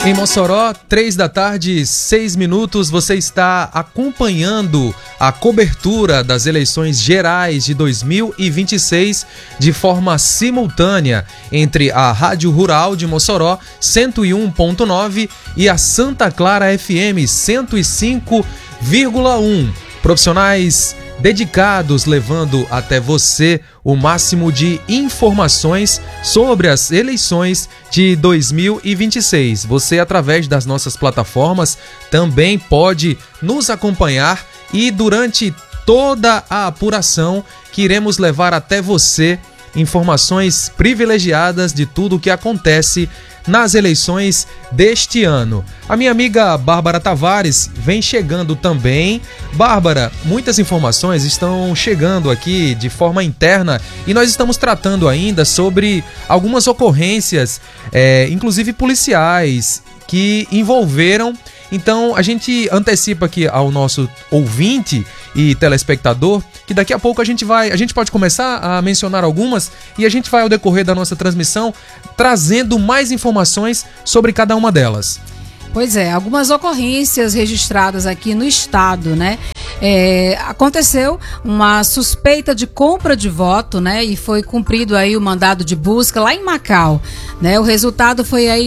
Em Mossoró, 3h, 6 minutos, você está acompanhando a cobertura das eleições gerais de 2026 de forma simultânea entre a Rádio Rural de Mossoró 101.9 e a Santa Clara FM 105,1. Profissionais dedicados levando até você o máximo de informações sobre as eleições de 2026. Você, através das nossas plataformas, também pode nos acompanhar e durante toda a apuração que iremos levar até você informações privilegiadas de tudo o que acontece nas eleições deste ano. A minha amiga Bárbara Tavares vem chegando também. Bárbara, muitas informações estão chegando aqui de forma interna e nós estamos tratando ainda sobre algumas ocorrências, inclusive policiais, que envolveram. Então a gente antecipa aqui ao nosso ouvinte e telespectador que daqui a pouco a gente pode começar a mencionar algumas e a gente vai ao decorrer da nossa transmissão trazendo mais informações sobre cada uma delas. Pois é, algumas ocorrências registradas aqui no estado, né? Aconteceu uma suspeita de compra de voto, né? E foi cumprido aí o mandado de busca lá em Macau, né? O resultado foi aí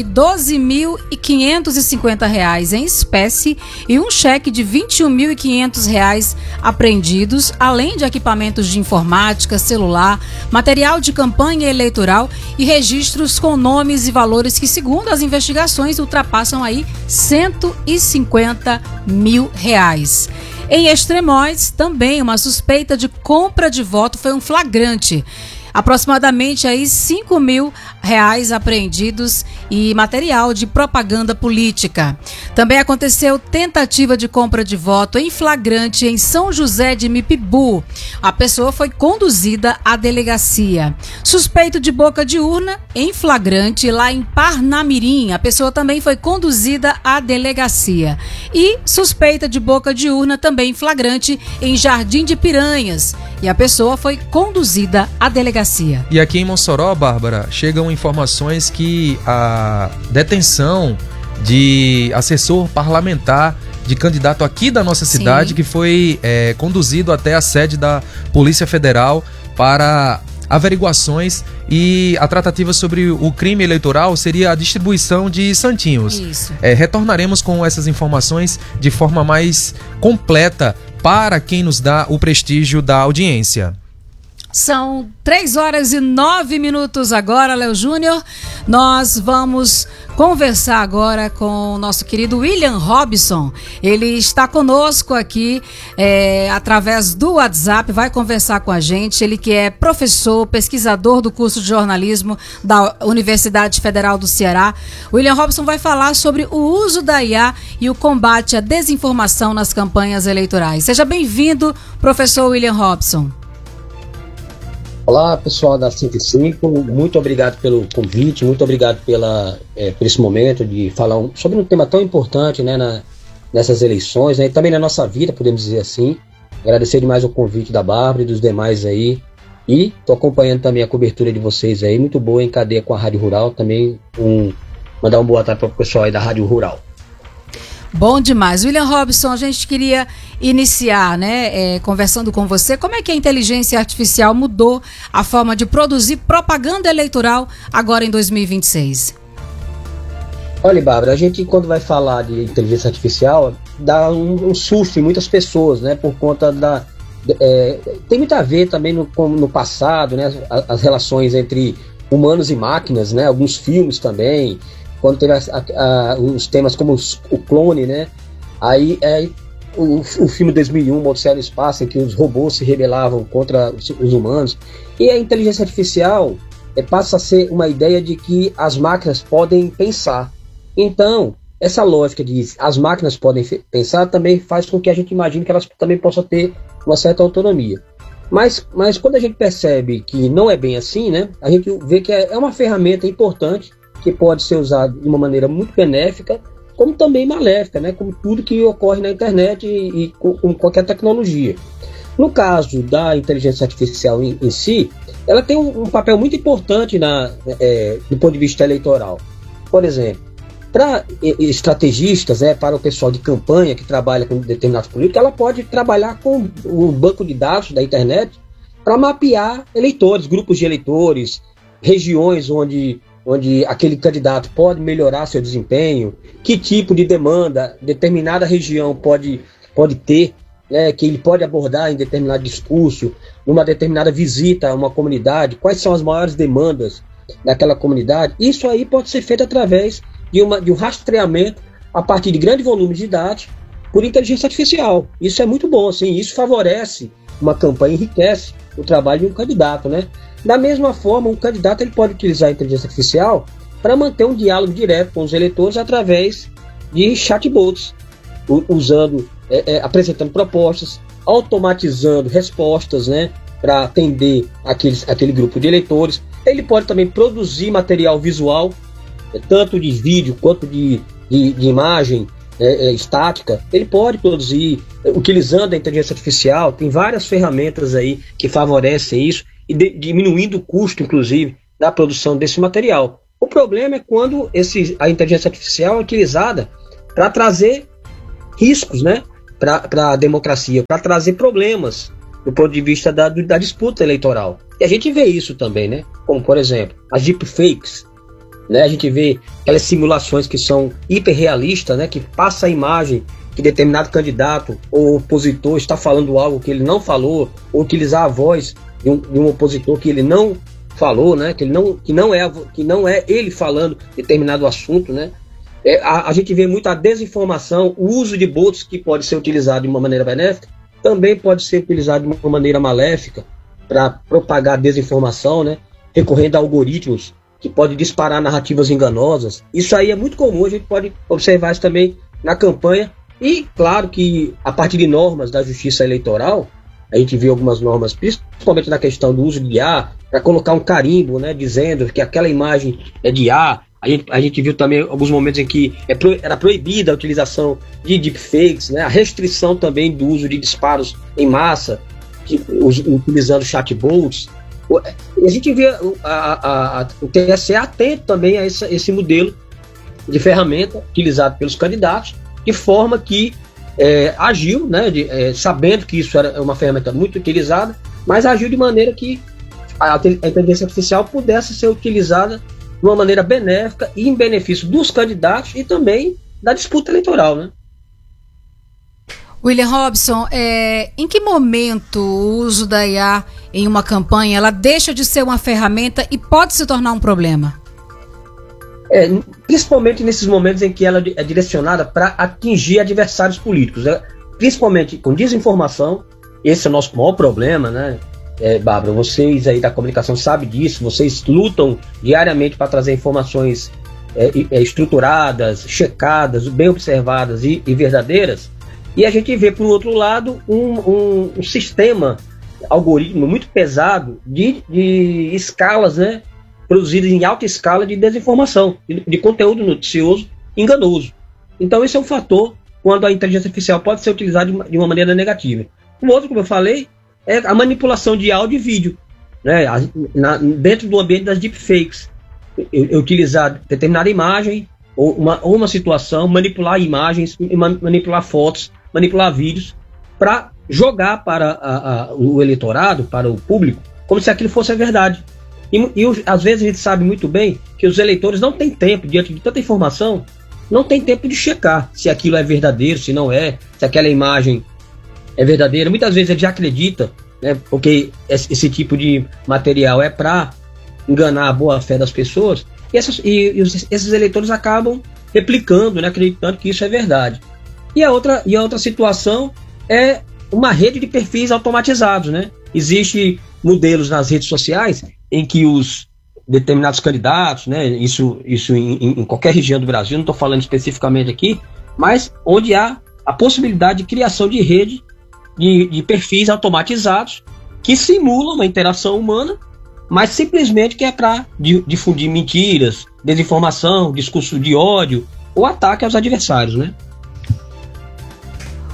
R$12.550 em espécie e um cheque de R$21.500 apreendidos, além de equipamentos de informática, celular, material de campanha eleitoral e registros com nomes e valores que, segundo as investigações, ultrapassam aí R$150 mil. Em Extremóis, também uma suspeita de compra de voto foi um flagrante. Aproximadamente aí R$5.000 apreendidos e material de propaganda política. Também aconteceu tentativa de compra de voto em flagrante em São José de Mipibu. A pessoa foi conduzida à delegacia. Suspeito de boca de urna em flagrante lá em Parnamirim. A pessoa também foi conduzida à delegacia. E suspeita de boca de urna também em flagrante em Jardim de Piranhas. E a pessoa foi conduzida à delegacia. E aqui em Mossoró, Bárbara, chegam informações que a detenção de assessor parlamentar de candidato aqui da nossa cidade, que foi conduzido até a sede da Polícia Federal para averiguações, e a tratativa sobre o crime eleitoral seria a distribuição de santinhos. Isso. Retornaremos com essas informações de forma mais completa para quem nos dá o prestígio da audiência. São 3h09 agora, Léo Júnior. Nós vamos conversar agora com o nosso querido William Robson. Ele está conosco aqui através do WhatsApp, vai conversar com a gente. Ele que é professor, pesquisador do curso de jornalismo da Universidade Federal do Ceará. William Robson vai falar sobre o uso da IA e o combate à desinformação nas campanhas eleitorais. Seja bem-vindo, professor William Robson. Olá, pessoal da 105, muito obrigado pelo convite, muito obrigado por esse momento de falar sobre um tema tão importante, né, nessas eleições, né, e também na nossa vida, podemos dizer assim. Agradecer demais o convite da Bárbara e dos demais aí, e estou acompanhando também a cobertura de vocês aí, muito boa, em cadeia com a Rádio Rural, também mandar uma boa tarde para o pessoal aí da Rádio Rural. Bom demais. William Robson, a gente queria iniciar, conversando com você, como é que a inteligência artificial mudou a forma de produzir propaganda eleitoral agora em 2026? Olha, Bárbara, a gente, quando vai falar de inteligência artificial, dá um susto em muitas pessoas, né, por conta tem muito a ver também no passado, né, as relações entre humanos e máquinas, né, alguns filmes também, quando teve os temas como o clone, né? Aí o filme 2001, Odisseia no Espaço, em que os robôs se rebelavam contra os humanos. E a inteligência artificial passa a ser uma ideia de que as máquinas podem pensar. Então, essa lógica de as máquinas podem pensar também faz com que a gente imagine que elas também possam ter uma certa autonomia. Mas quando a gente percebe que não é bem assim, né? A gente vê que é uma ferramenta importante que pode ser usado de uma maneira muito benéfica, como também maléfica, né? Como tudo que ocorre na internet e com qualquer tecnologia. No caso da inteligência artificial em si, ela tem um papel muito importante do ponto de vista eleitoral. Por exemplo, para estrategistas, para o pessoal de campanha que trabalha com determinados políticos, ela pode trabalhar com o banco de dados da internet para mapear eleitores, grupos de eleitores, regiões onde aquele candidato pode melhorar seu desempenho, que tipo de demanda determinada região pode ter, que ele pode abordar em determinado discurso, numa determinada visita a uma comunidade, quais são as maiores demandas daquela comunidade. Isso aí pode ser feito através de um rastreamento a partir de grande volume de dados por inteligência artificial. Isso é muito bom, assim, isso favorece uma campanha, enriquece o trabalho de um candidato, né? Da mesma forma, um candidato ele pode utilizar a inteligência artificial para manter um diálogo direto com os eleitores através de chatbots, apresentando propostas, automatizando respostas, né, para atender aquele grupo de eleitores. Ele pode também produzir material visual, tanto de vídeo quanto de imagem estática. Ele pode produzir utilizando a inteligência artificial. Tem várias ferramentas aí que favorecem isso e diminuindo o custo, inclusive, da produção desse material. O problema é quando a inteligência artificial é utilizada para trazer riscos, né, para a democracia, para trazer problemas do ponto de vista da disputa eleitoral. E a gente vê isso também, né? Como, por exemplo, as deepfakes, né? A gente vê aquelas simulações que são hiperrealistas, né? Que passa a imagem que determinado candidato ou opositor está falando algo que ele não falou, ou utilizar a voz de um opositor que ele não falou, né? Que não é ele falando determinado assunto, né? A gente vê muito a desinformação, o uso de bots que pode ser utilizado de uma maneira benéfica, também pode ser utilizado de uma maneira maléfica para propagar desinformação, né? Recorrendo a algoritmos que podem disparar narrativas enganosas. Isso aí é muito comum, a gente pode observar isso também na campanha. E claro que a partir de normas da justiça eleitoral, a gente vê algumas normas, principalmente na questão do uso de IA, para colocar um carimbo, né, dizendo que aquela imagem é de IA. A gente viu também alguns momentos em que era proibida a utilização de deepfakes, né, a restrição também do uso de disparos em massa, utilizando chatbots. A gente vê o TSE atento também a esse modelo de ferramenta utilizado pelos candidatos, de forma que agiu, né, sabendo que isso era uma ferramenta muito utilizada, mas agiu de maneira que a inteligência artificial pudesse ser utilizada de uma maneira benéfica e em benefício dos candidatos e também da disputa eleitoral, né? William Robson, em que momento o uso da IA em uma campanha ela deixa de ser uma ferramenta e pode se tornar um problema? Principalmente nesses momentos em que ela é direcionada para atingir adversários políticos, principalmente com desinformação. Esse é o nosso maior problema, né? Bárbara, vocês aí da comunicação sabem disso, vocês lutam diariamente para trazer informações estruturadas, checadas, bem observadas e verdadeiras, e a gente vê, por outro lado, um sistema, algoritmo muito pesado de escalas, né, produzidas em alta escala de desinformação, de conteúdo noticioso enganoso. Então esse é um fator quando a inteligência artificial pode ser utilizada de uma maneira negativa. O outro, como eu falei, é a manipulação de áudio e vídeo, né? Dentro do ambiente das deepfakes. Eu utilizar determinada imagem ou uma situação, manipular imagens, manipular fotos, manipular vídeos, para jogar para o eleitorado, para o público, como se aquilo fosse a verdade. E às vezes a gente sabe muito bem que os eleitores não têm tempo, diante de tanta informação, não tem tempo de checar se aquilo é verdadeiro, se não é, se aquela imagem é verdadeira. Muitas vezes ele já acredita, né, porque esse tipo de material é para enganar a boa fé das pessoas, e esses eleitores acabam replicando, né, acreditando que isso é verdade. E a outra situação é uma rede de perfis automatizados, né? Existem modelos nas redes sociais em que os determinados candidatos, né, isso em qualquer região do Brasil, não estou falando especificamente aqui, mas onde há a possibilidade de criação de rede de perfis automatizados que simulam uma interação humana, mas simplesmente que é para difundir mentiras, desinformação, discurso de ódio ou ataque aos adversários, né?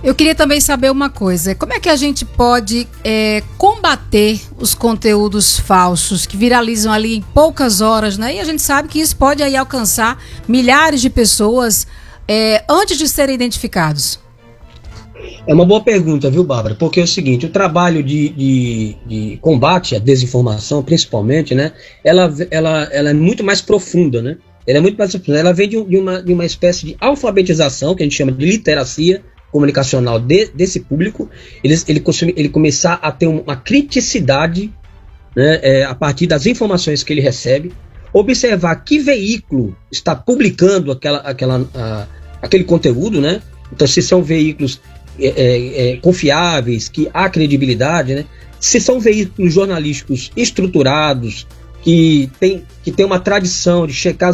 Eu queria também saber uma coisa, como é que a gente pode combater os conteúdos falsos que viralizam ali em poucas horas, né? E a gente sabe que isso pode aí alcançar milhares de pessoas antes de serem identificados. É uma boa pergunta, viu, Bárbara? Porque é o seguinte, o trabalho de combate à desinformação, principalmente, né? Ela é muito mais profunda, né? Ela é muito mais profunda. Ela vem de uma espécie de alfabetização, que a gente chama de literacia comunicacional desse público. Ele começar a ter uma criticidade, né, a partir das informações que ele recebe, observar que veículo está publicando aquele conteúdo, né? Então, se são veículos confiáveis, que há credibilidade, né? Se são veículos jornalísticos estruturados, que tem uma tradição de checar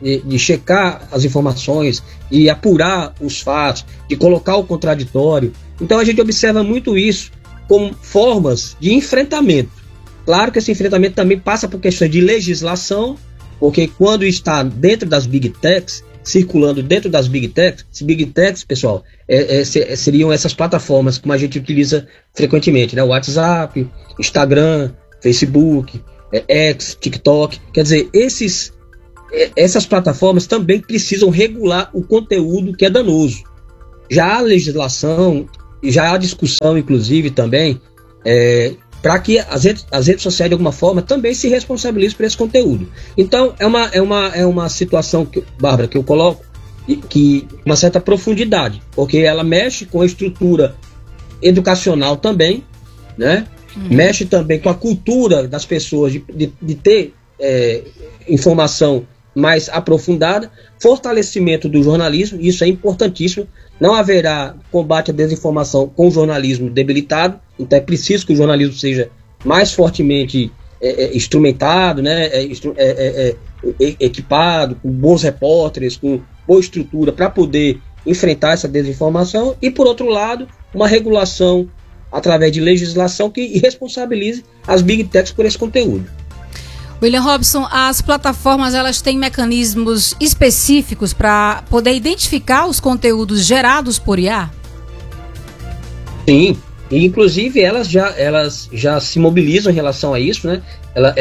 as informações, de apurar os fatos, de colocar o contraditório. Então a gente observa muito isso como formas de enfrentamento. Claro que esse enfrentamento também passa por questões de legislação, porque quando está dentro das Big Techs, circulando dentro das Big Techs, pessoal, seriam essas plataformas como a gente utiliza frequentemente, né? WhatsApp, Instagram, Facebook, X, TikTok. Quer dizer, essas plataformas também precisam regular o conteúdo que é danoso. Já há legislação, já há discussão, inclusive, também, para que as redes sociais, de alguma forma, também se responsabilizem por esse conteúdo. Então, é uma situação, Bárbara, que eu coloco, que uma certa profundidade, porque ela mexe com a estrutura educacional também, né? Mexe também com a cultura das pessoas de ter informação mais aprofundada, fortalecimento do jornalismo, isso é importantíssimo. Não haverá combate à desinformação com o jornalismo debilitado, então é preciso que o jornalismo seja mais fortemente instrumentado, né, equipado, com bons repórteres, com boa estrutura para poder enfrentar essa desinformação, e por outro lado, uma regulação através de legislação que responsabilize as Big Techs por esse conteúdo. William Robson, as plataformas elas têm mecanismos específicos para poder identificar os conteúdos gerados por IA? Sim, e inclusive elas já se mobilizam em relação a isso, né?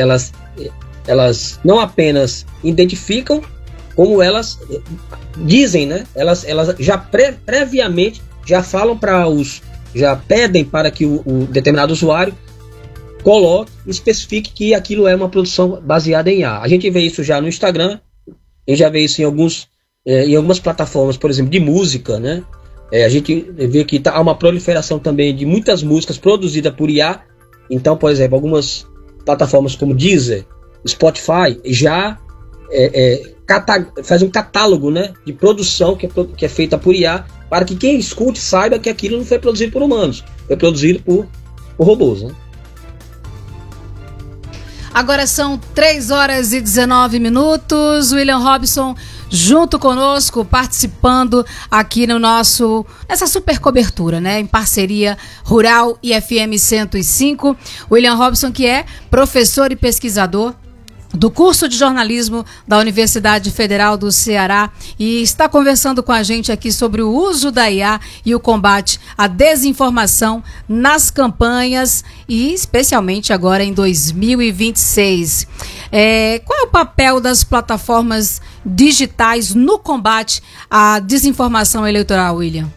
Elas não apenas identificam, como elas dizem, né? Elas já previamente já falam já pedem para que o determinado usuário coloque, especifique que aquilo é uma produção baseada em IA. A gente vê isso já no Instagram, a gente já vê isso em algumas plataformas, por exemplo, de música, né? A gente vê que há uma proliferação também de muitas músicas produzidas por IA. Então, por exemplo, algumas plataformas como Deezer, Spotify, já faz um catálogo, né, de produção que é feita por IA, para que quem escute saiba que aquilo não foi produzido por humanos, foi produzido por robôs, né? Agora são 3h19. William Robson junto conosco, participando aqui nessa super cobertura, né? Em parceria Rural e FM 105. William Robson, que é professor e pesquisador do curso de jornalismo da Universidade Federal do Ceará, e está conversando com a gente aqui sobre o uso da IA e o combate à desinformação nas campanhas, e especialmente agora em 2026. Qual é o papel das plataformas digitais no combate à desinformação eleitoral, William?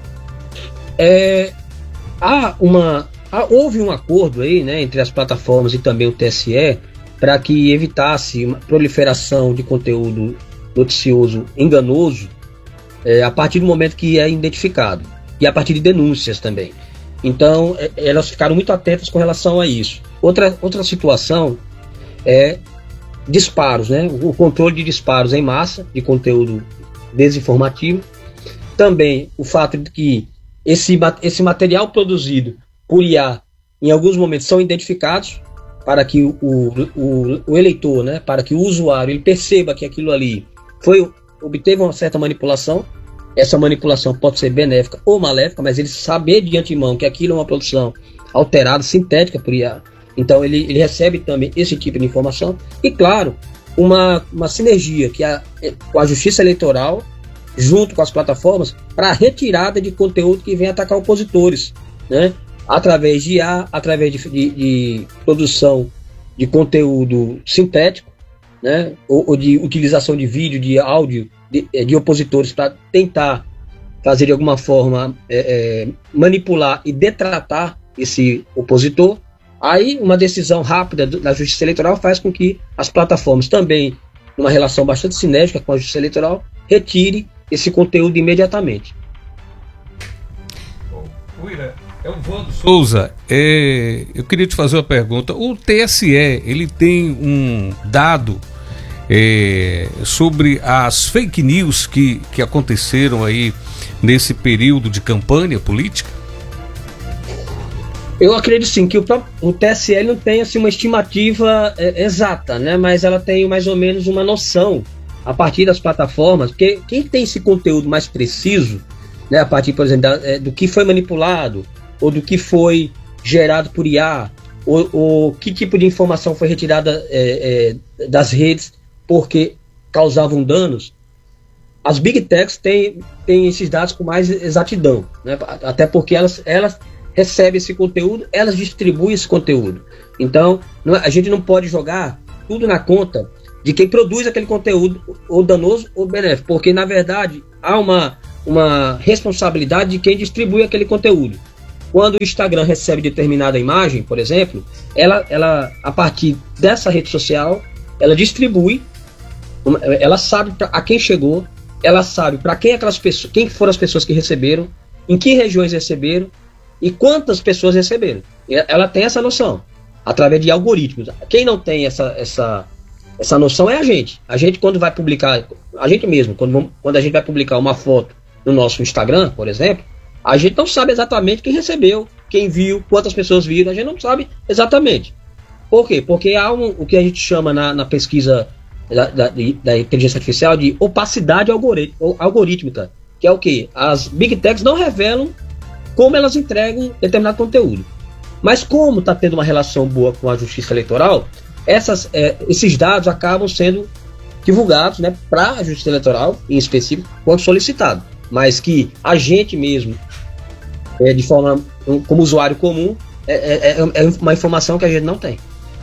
Houve um acordo aí, né, entre as plataformas e também o TSE, para que evitasse uma proliferação de conteúdo noticioso enganoso a partir do momento que é identificado, e a partir de denúncias também. Então, elas ficaram muito atentas com relação a isso. Outra situação é disparos, né? O controle de disparos em massa de conteúdo desinformativo. Também o fato de que esse material produzido por IA, em alguns momentos, são identificados, para que o eleitor, né, para que o usuário ele perceba que aquilo ali obteve uma certa manipulação. Essa manipulação pode ser benéfica ou maléfica, mas ele saber de antemão que aquilo é uma produção alterada, sintética por IA. Então ele recebe também esse tipo de informação. E claro, uma sinergia com a Justiça Eleitoral, junto com as plataformas, para a retirada de conteúdo que vem atacar opositores, né? Através de através de produção de conteúdo sintético, né? Ou de utilização de vídeo, de áudio de opositores para tentar fazer de alguma forma manipular e detratar esse opositor. Aí uma decisão rápida da Justiça Eleitoral faz com que as plataformas também, numa relação bastante sinérgica com a Justiça Eleitoral, retire esse conteúdo imediatamente. Souza, eu queria te fazer uma pergunta. O TSE, ele tem um dado sobre as fake news que aconteceram aí nesse período de campanha política? Eu acredito sim que o TSE não tem assim, uma estimativa exata, né? Mas ela tem mais ou menos uma noção a partir das plataformas, porque quem tem esse conteúdo mais preciso, né, a partir, por exemplo, do que foi manipulado, ou do que foi gerado por IA, ou que tipo de informação foi retirada das redes porque causavam danos, as Big Techs têm esses dados com mais exatidão, né? Até porque elas recebem esse conteúdo, elas distribuem esse conteúdo. Então, a gente não pode jogar tudo na conta de quem produz aquele conteúdo, ou danoso ou benéfico, porque, na verdade, há uma responsabilidade de quem distribui aquele conteúdo. Quando o Instagram recebe determinada imagem, por exemplo, ela a partir dessa rede social, ela distribui, ela sabe a quem chegou, ela sabe para quem aquelas pessoas, quem foram as pessoas que receberam, em que regiões receberam e quantas pessoas receberam. Ela tem essa noção através de algoritmos. Quem não tem essa noção é a gente. A gente, quando vai publicar, a gente mesmo, quando a gente vai publicar uma foto no nosso Instagram, por exemplo, a gente não sabe exatamente quem recebeu, quem viu, quantas pessoas viram, a gente não sabe exatamente. Por quê? Porque há o que a gente chama na pesquisa da inteligência artificial de opacidade algorítmica, que é o quê? As Big Techs não revelam como elas entregam determinado conteúdo. Mas como está tendo uma relação boa com a Justiça Eleitoral, esses dados acabam sendo divulgados, né, para a Justiça Eleitoral, em específico, quando solicitado. Mas que a gente mesmo, de forma como usuário comum, é uma informação que a gente não tem.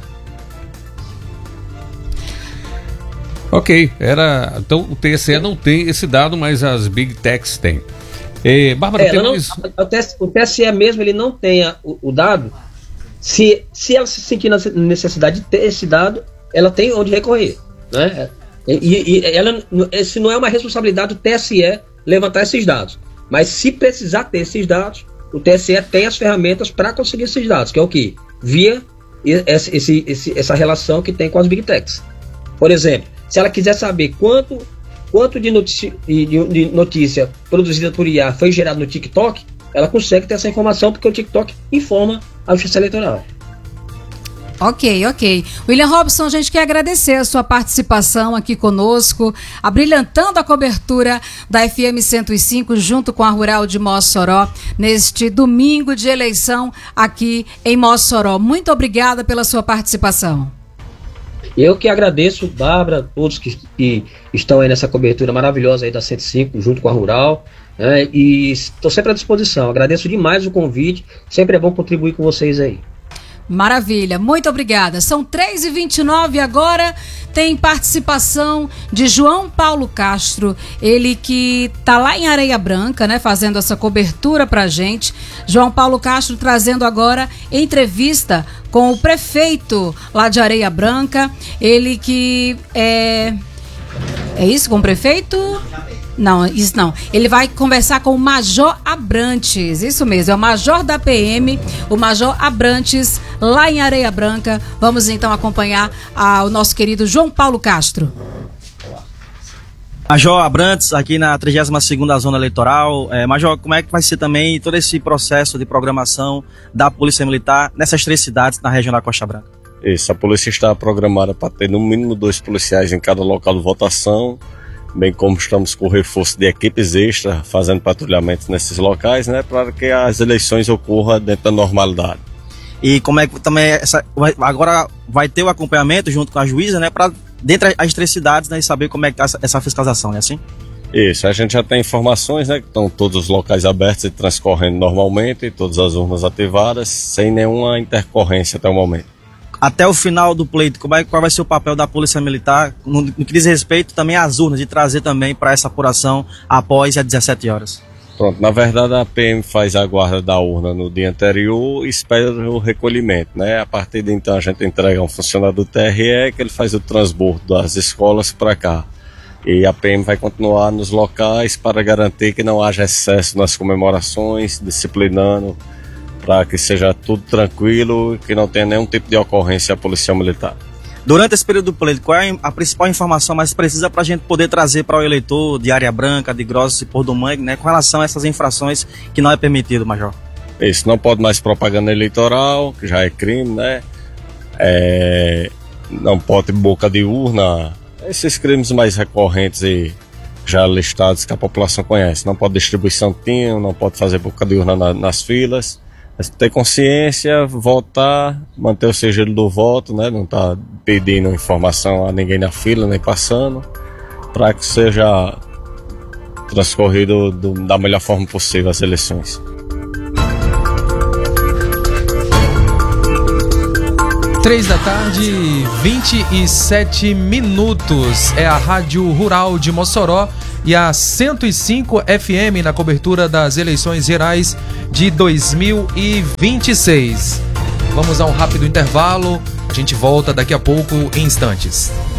Ok, então o TSE não tem esse dado, mas as Big Techs têm. Bárbara, o TSE mesmo ele não tem o dado. Se ela se sentir na necessidade de ter esse dado, ela tem onde recorrer, né? Esse não é uma responsabilidade do TSE levantar esses dados, mas se precisar ter esses dados, o TSE tem as ferramentas para conseguir esses dados, que é o quê? Via essa relação que tem com as Big Techs. Por exemplo, se ela quiser saber quanto de notícia produzida por IA foi gerado no TikTok, ela consegue ter essa informação, porque o TikTok informa a Justiça Eleitoral. Ok. William Robson, a gente quer agradecer a sua participação aqui conosco, abrilhantando a cobertura da FM 105 junto com a Rural de Mossoró, neste domingo de eleição aqui em Mossoró. Muito obrigada pela sua participação. Eu que agradeço, Bárbara, todos que estão aí nessa cobertura maravilhosa aí da 105, junto com a Rural, né, e estou sempre à disposição. Agradeço demais o convite, sempre é bom contribuir com vocês aí. Maravilha, muito obrigada. São 3h29 agora, tem participação de João Paulo Castro, ele que está lá em Areia Branca, né, fazendo essa cobertura pra gente. João Paulo Castro trazendo agora entrevista com o prefeito lá de Areia Branca, ele que é isso, com o prefeito? Não, isso não. Ele vai conversar com o Major Abrantes, isso mesmo, é o Major da PM, o Major Abrantes, lá em Areia Branca. Vamos então acompanhar o nosso querido João Paulo Castro. Major Abrantes, aqui na 32ª Zona Eleitoral. Major, como é que vai ser também todo esse processo de programação da Polícia Militar nessas 3 cidades na região da Costa Branca? Isso, a polícia está programada para ter no mínimo 2 policiais em cada local de votação, bem como estamos com o reforço de equipes extras fazendo patrulhamento nesses locais, né, para que as eleições ocorram dentro da normalidade. E como é que também agora vai ter o acompanhamento junto com a juíza, né, para dentro das 3 cidades, né, e saber como é que está essa fiscalização, é assim? Isso, a gente já tem informações, né, que estão todos os locais abertos e transcorrendo normalmente, todas as urnas ativadas, sem nenhuma intercorrência até o momento. Até o final do pleito, qual vai ser o papel da Polícia Militar no que diz respeito também às urnas, de trazer também para essa apuração após às 17 horas? Pronto, na verdade a PM faz a guarda da urna no dia anterior e espera o recolhimento, né? A partir de então a gente entrega a um funcionário do TRE que ele faz o transbordo das escolas para cá. E a PM vai continuar nos locais para garantir que não haja excesso nas comemorações, disciplinando, para que seja tudo tranquilo e que não tenha nenhum tipo de ocorrência policial militar. Durante esse período do pleito, qual é a principal informação mais precisa para a gente poder trazer para o eleitor de Área Branca, de Grossos e Porto do Mangue, né, com relação a essas infrações que não é permitido, Major? Isso, não pode mais propaganda eleitoral, que já é crime, né? Não pode boca de urna, esses crimes mais recorrentes e já listados que a população conhece. Não pode distribuição de tinho, não pode fazer boca de urna nas filas. Mas ter consciência, votar, manter o sigilo do voto, né? Não tá pedindo informação a ninguém na fila, nem passando, para que seja transcorrido da melhor forma possível as eleições. Três da tarde, 27 minutos. É a Rádio Rural de Mossoró e a 105 FM na cobertura das eleições gerais de 2026. Vamos a um rápido intervalo. A gente volta daqui a pouco, em instantes.